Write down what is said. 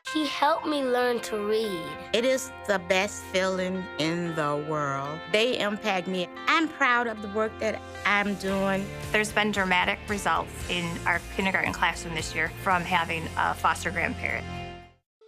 He helped me learn to read. It is the best feeling in the world. They impact me. I'm proud of the work that I'm doing. There's been dramatic results in our kindergarten classroom this year from having a foster grandparent.